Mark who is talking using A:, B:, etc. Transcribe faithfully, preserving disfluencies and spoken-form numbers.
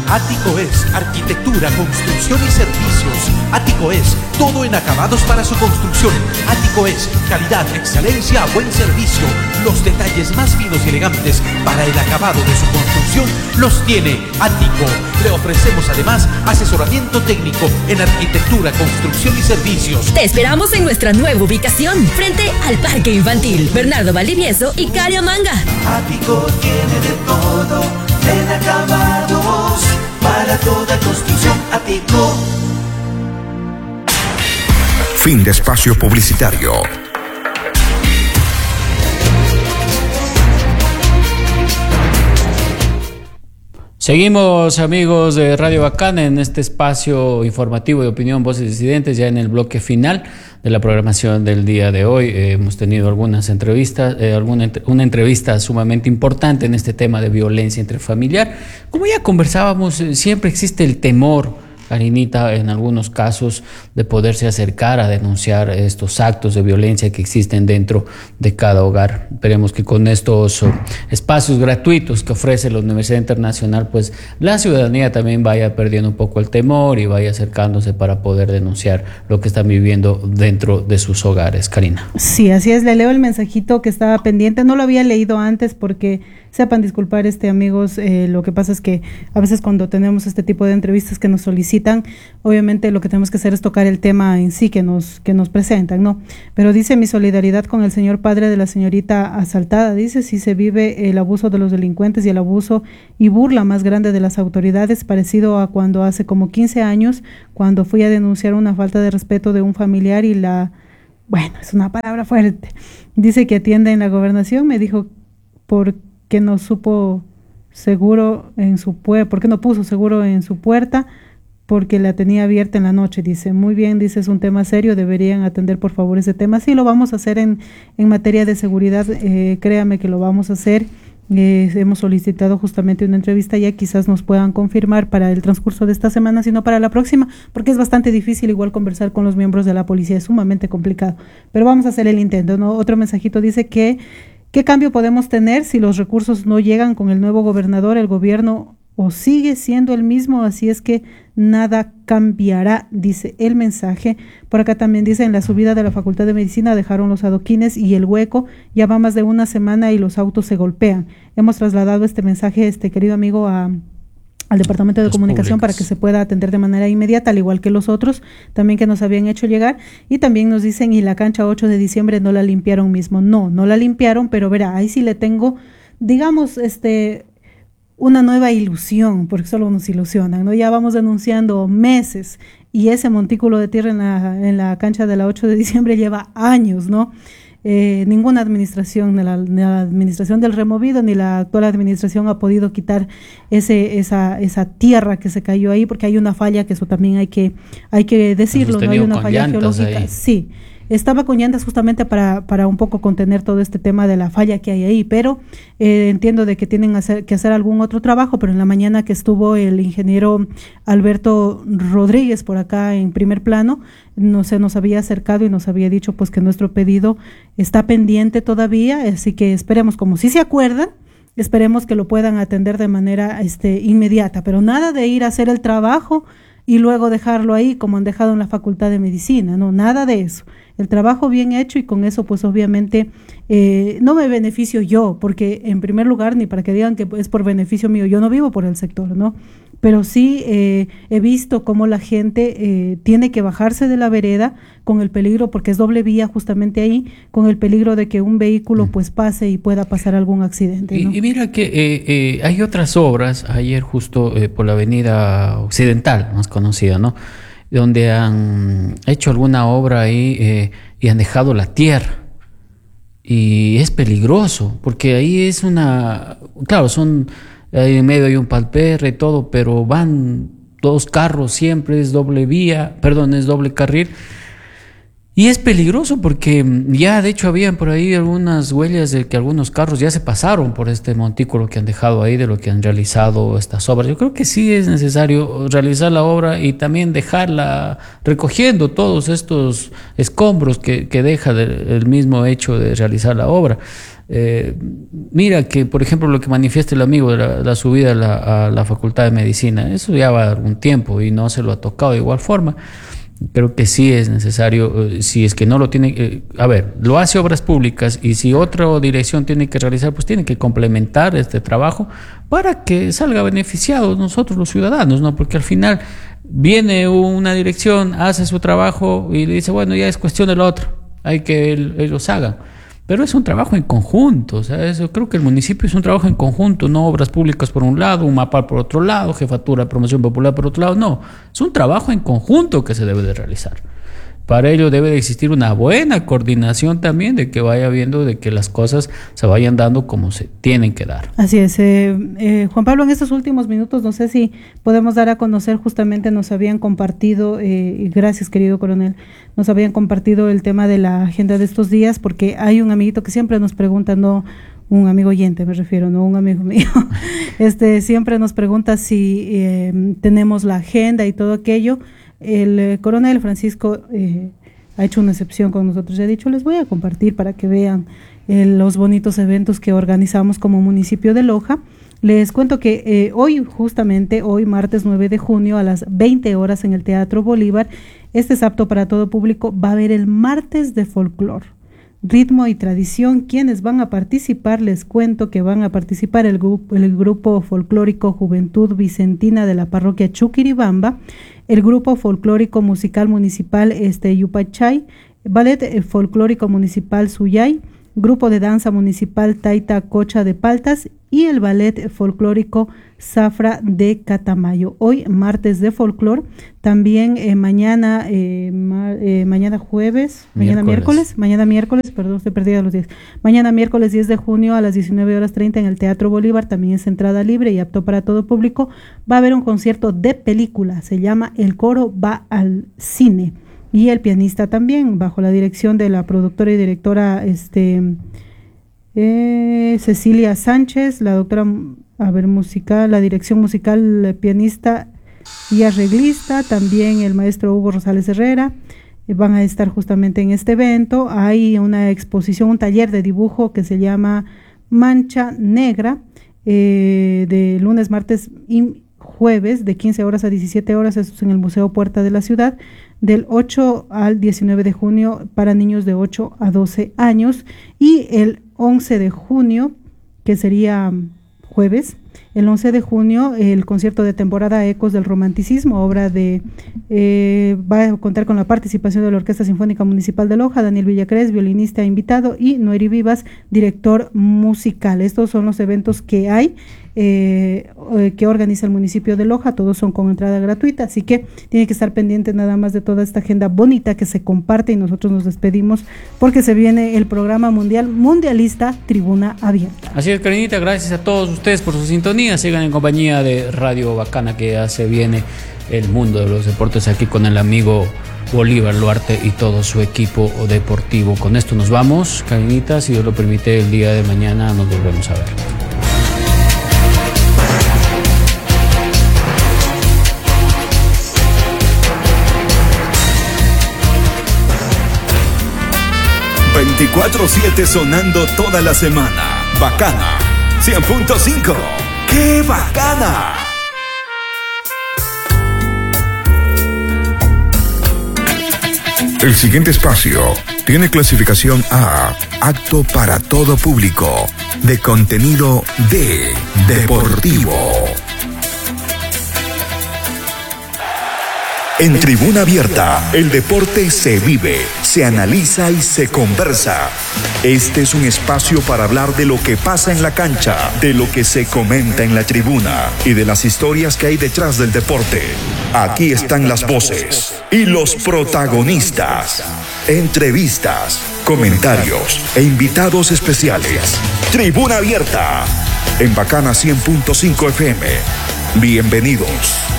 A: Ático es arquitectura, construcción y servicios. Ático es todo en acabados para su construcción. Ático es calidad, excelencia, buen servicio. Los detalles más finos y elegantes para el acabado de su construcción los tiene Ático. Le ofrecemos además asesoramiento técnico en arquitectura, construcción y servicios.
B: Te esperamos en nuestra nueva ubicación, frente al Parque Infantil Bernardo Valdivieso y Cariamanga.
C: Ático tiene de todo en acabados para toda construcción. Ático.
D: Fin de espacio publicitario.
E: Seguimos, amigos de Radio Bacana, en este espacio informativo de opinión, voces disidentes, ya en el bloque final de la programación del día de hoy. Eh, hemos tenido algunas entrevistas, eh, alguna una entrevista sumamente importante en este tema de violencia intrafamiliar. Como ya conversábamos, eh, siempre existe el temor, Karinita, en algunos casos, de poderse acercar a denunciar estos actos de violencia que existen dentro de cada hogar. Esperemos que con estos uh, espacios gratuitos que ofrece la Universidad Internacional, pues la ciudadanía también vaya perdiendo un poco el temor y vaya acercándose para poder denunciar lo que están viviendo dentro de sus hogares. Karina.
F: Sí, así es. Le leo el mensajito que estaba pendiente. No lo había leído antes porque, sepan disculpar, este amigos, eh, lo que pasa es que a veces cuando tenemos este tipo de entrevistas que nos solicitan, obviamente lo que tenemos que hacer es tocar el tema en sí que nos, que nos presentan, ¿no? Pero dice: mi solidaridad con el señor padre de la señorita asaltada. Dice: si se vive el abuso de los delincuentes y el abuso y burla más grande de las autoridades, parecido a cuando hace como quince años, cuando fui a denunciar una falta de respeto de un familiar y la, bueno, es una palabra fuerte. Dice que atiende en la gobernación, me dijo, ¿por qué no supo seguro en su puerta? ¿Por qué no puso seguro en su puerta? Porque la tenía abierta en la noche. Dice: muy bien, dice, es un tema serio, deberían atender por favor ese tema. Sí, lo vamos a hacer en, en materia de seguridad, eh, créame que lo vamos a hacer. Eh, hemos solicitado justamente una entrevista, ya quizás nos puedan confirmar para el transcurso de esta semana, sino para la próxima, porque es bastante difícil igual conversar con los miembros de la policía, es sumamente complicado, pero vamos a hacer el intento, ¿no? Otro mensajito dice que ¿qué cambio podemos tener si los recursos no llegan con el nuevo gobernador? El gobierno o sigue siendo el mismo, así es que nada cambiará, dice el mensaje. Por acá también dice: en la subida de la Facultad de Medicina dejaron los adoquines y el hueco, ya va más de una semana y los autos se golpean. Hemos trasladado este mensaje, este querido amigo, a al Departamento de los Comunicación públicos, para que se pueda atender de manera inmediata, al igual que los otros también que nos habían hecho llegar. Y también nos dicen: y la cancha ocho de diciembre no la limpiaron mismo. No, no la limpiaron, pero verá, ahí sí le tengo, digamos, este... una nueva ilusión, porque solo nos ilusionan, ¿no? Ya vamos denunciando meses y ese montículo de tierra en la, en la cancha de la ocho de diciembre lleva años, ¿no? Eh, ninguna administración, ni la, ni la administración del removido, ni la actual administración ha podido quitar ese, esa, esa tierra que se cayó ahí, porque hay una falla, que eso también hay que, hay que decirlo, ¿no? Hay una falla geológica. Ahí. Sí. Estaba con llantas justamente para, para un poco contener todo este tema de la falla que hay ahí, pero eh, entiendo de que tienen hacer, que hacer algún otro trabajo. Pero en la mañana que estuvo el ingeniero Alberto Rodríguez por acá en primer plano, no se nos había acercado y nos había dicho pues que nuestro pedido está pendiente todavía, así que esperemos, como si se acuerdan, esperemos que lo puedan atender de manera este, inmediata, pero nada de ir a hacer el trabajo y luego dejarlo ahí como han dejado en la Facultad de Medicina, no, nada de eso. El trabajo bien hecho, y con eso pues obviamente eh, no me beneficio yo, porque en primer lugar, ni para que digan que es por beneficio mío, yo no vivo por el sector, ¿no? Pero sí eh, he visto cómo la gente eh, tiene que bajarse de la vereda con el peligro, porque es doble vía justamente ahí, con el peligro de que un vehículo pues pase y pueda pasar algún accidente, ¿no?
E: Y, y mira que eh, eh, hay otras obras, ayer justo eh, por la avenida Occidental, más conocida, ¿no?, donde han hecho alguna obra ahí eh, y han dejado la tierra. Y es peligroso, porque ahí es una... Claro, son... Ahí en medio hay un palperre y todo, pero van dos carros siempre, es doble vía, perdón, es doble carril. Y es peligroso porque ya de hecho habían por ahí algunas huellas de que algunos carros ya se pasaron por este montículo que han dejado ahí, de lo que han realizado estas obras. Yo creo que sí es necesario realizar la obra y también dejarla recogiendo todos estos escombros que, que deja de, el mismo hecho de realizar la obra. Eh, mira que, por ejemplo, lo que manifiesta el amigo de la, la subida a la, a la Facultad de Medicina, eso ya va algún tiempo y no se lo ha tocado de igual forma. Creo que sí es necesario, eh, si es que no lo tiene, eh, a ver, lo hace Obras Públicas y si otra dirección tiene que realizar, pues tiene que complementar este trabajo para que salga beneficiados nosotros los ciudadanos, ¿no? Porque al final viene una dirección, hace su trabajo y le dice, bueno, ya es cuestión de la otra, hay que el, ellos hagan. Pero es un trabajo en conjunto, o sea, eso, creo que el municipio es un trabajo en conjunto, no Obras Públicas por un lado, un MAPAL por otro lado, Jefatura de Promoción Popular por otro lado, no, es un trabajo en conjunto que se debe de realizar. Para ello debe de existir una buena coordinación también, de que vaya viendo de que las cosas se vayan dando como se tienen que dar.
F: Así es. Eh, eh, Juan Pablo, en estos últimos minutos, no sé si podemos dar a conocer, justamente nos habían compartido, eh, y gracias querido coronel, nos habían compartido el tema de la agenda de estos días, porque hay un amiguito que siempre nos pregunta, no un amigo oyente me refiero, no un amigo mío, este siempre nos pregunta si eh, tenemos la agenda y todo aquello. El eh, coronel Francisco eh, ha hecho una excepción con nosotros, ya ha dicho, les voy a compartir para que vean eh, los bonitos eventos que organizamos como municipio de Loja. Les cuento que eh, hoy, justamente hoy, martes nueve de junio, a las veinte horas en el Teatro Bolívar, este es apto para todo público, va a haber el martes de folclor, ritmo y tradición. Quienes van a participar, les cuento que van a participar el grupo, el grupo folclórico Juventud Vicentina de la parroquia Chuquiribamba, el grupo folclórico musical municipal este Yupachay, ballet folclórico municipal Suyay, grupo de danza municipal Taita Cocha de Paltas y el ballet folclórico Zafra de Catamayo. Hoy martes de folclor, también eh, mañana eh, ma, eh, mañana jueves, mañana miércoles. miércoles, mañana miércoles, perdón, estoy perdida los días. Mañana miércoles diez de junio a las diecinueve horas treinta en el Teatro Bolívar, también es entrada libre y apto para todo público. Va a haber un concierto de película, se llama El Coro va al cine. Y el pianista también, bajo la dirección de la productora y directora este eh, Cecilia Sánchez, la doctora, a ver, musical, la dirección musical, pianista y arreglista, también el maestro Hugo Rosales Herrera, eh, van a estar justamente en este evento. Hay una exposición, un taller de dibujo que se llama Mancha Negra, eh, de lunes, martes y jueves, de quince horas a diecisiete horas, esto es en el Museo Puerta de la Ciudad, del ocho al diecinueve de junio para niños de ocho a doce años, y el once de junio, que sería jueves, el once de junio, el concierto de temporada Ecos del Romanticismo, obra de, eh, va a contar con la participación de la Orquesta Sinfónica Municipal de Loja, Daniel Villacrés, violinista invitado, y Noeri Vivas, director musical. Estos son los eventos que hay, eh, que organiza el municipio de Loja, todos son con entrada gratuita, así que tiene que estar pendiente nada más de toda esta agenda bonita que se comparte, y nosotros nos despedimos porque se viene el programa mundial mundialista Tribuna Abierta.
E: Así es, Karinita, gracias a todos ustedes por su sintonía, sigan en compañía de Radio Bacana, que ya se viene el mundo de los deportes aquí con el amigo Bolívar Luarte y todo su equipo deportivo. Con esto nos vamos, Karinita, si Dios lo permite, el día de mañana nos volvemos a ver.
D: veinticuatro siete sonando toda la semana. Bacana cien punto cinco. ¡Qué bacana! El siguiente espacio tiene clasificación A, apto para todo público, de contenido D, deportivo. En Tribuna Abierta, el deporte se vive, se analiza y se conversa. Este es un espacio para hablar de lo que pasa en la cancha, de lo que se comenta en la tribuna y de las historias que hay detrás del deporte. Aquí están las voces y los protagonistas, entrevistas, comentarios e invitados especiales. Tribuna Abierta, en Bacana cien punto cinco F M. Bienvenidos.